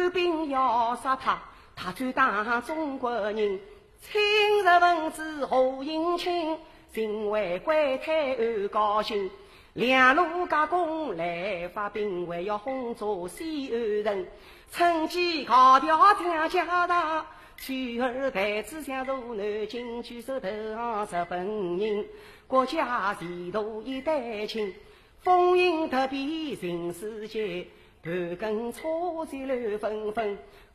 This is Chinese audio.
兵要杀他，他就当中国人。清日文字侯迎亲，因为归太而高兴。两路加工来发兵，还要轰炸西安人。趁机考调天家大，取而代之向入南京，举手投降日本人。国家前途一代清，风云突变人世间，盘根错节乱纷纷。